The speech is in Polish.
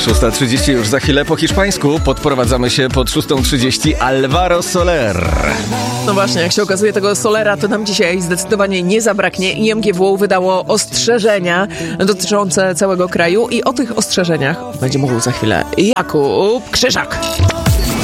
6:30 już za chwilę po hiszpańsku. Podprowadzamy się pod 6:30 Alvaro Soler. No właśnie, jak się okazuje, tego Solera to nam dzisiaj zdecydowanie nie zabraknie. IMGW wydało ostrzeżenia dotyczące całego kraju i o tych ostrzeżeniach będzie mówił za chwilę Jakub Krzyżak.